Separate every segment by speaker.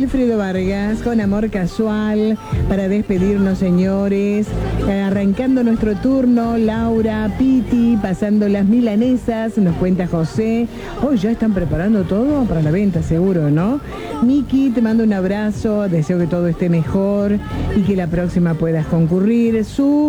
Speaker 1: Wilfrido Vargas con Amor Casual para despedirnos, señores. Arrancando nuestro turno, Laura, Piti, pasando las milanesas, nos cuenta José. Hoy ya están preparando todo para la venta, seguro, ¿no? Miki, te mando un abrazo, deseo que todo esté mejor y que la próxima puedas concurrir.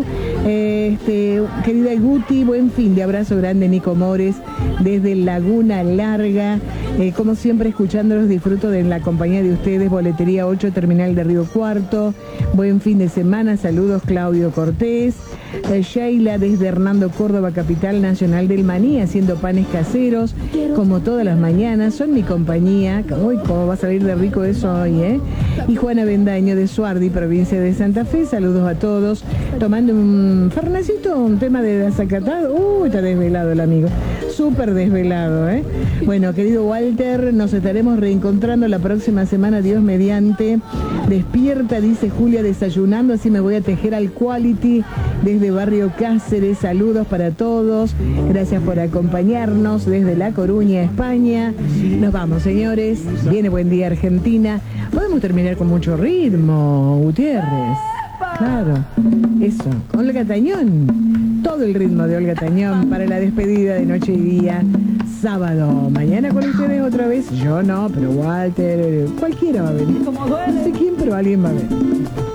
Speaker 1: Querida Guti, buen fin de abrazo grande, Nico Mores, desde Laguna Larga. Como siempre, escuchándolos, disfruto de la compañía de ustedes. Boletería 8, Terminal de Río Cuarto. Buen fin de semana, saludos, Claudio Cortés. Sheila desde Hernando Córdoba, capital nacional del maní, haciendo panes caseros, como todas las mañanas, son mi compañía. Uy, cómo va a salir de rico eso hoy, ¿eh? Y Juana Bendaño de Suardi, provincia de Santa Fe, saludos a todos. Tomando un fernacito, un tema de desacatado. Está desvelado el amigo, súper desvelado, ¿eh? Bueno, querido Walter, nos estaremos reencontrando la próxima semana, Dios mediante. Despierta, dice Julia, desayunando, así me voy a tejer al Quality desde Barrio Cáceres. Saludos para todos, gracias por acompañarnos desde La Coruña, España. Nos vamos, señores, viene Buen Día Argentina. Podemos terminar con mucho ritmo, Gutiérrez. Claro, eso, Olga Tañón, todo el ritmo de Olga Tañón para la despedida de noche y día, sábado. Mañana con ustedes otra vez, yo no, pero Walter, cualquiera va a venir. No sé quién, pero alguien va a venir.